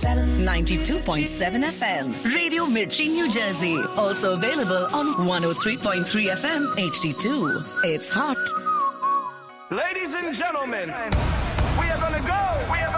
92.7 FM. Radio Mirchi, New Jersey. Also available on 103.3 FM HD2. It's hot. Ladies and gentlemen, we are gonna go.